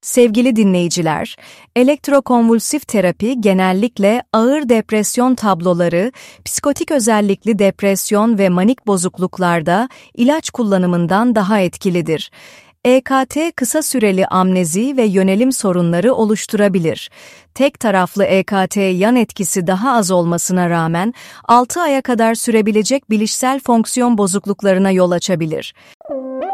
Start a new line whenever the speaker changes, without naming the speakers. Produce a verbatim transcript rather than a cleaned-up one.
Sevgili dinleyiciler, elektrokonvulsif terapi genellikle ağır depresyon tabloları, psikotik özellikli depresyon ve manik bozukluklarda ilaç kullanımından daha etkilidir. E K T kısa süreli amnezi ve yönelim sorunları oluşturabilir. Tek taraflı E K T yan etkisi daha az olmasına rağmen altı aya kadar sürebilecek bilişsel fonksiyon bozukluklarına yol açabilir.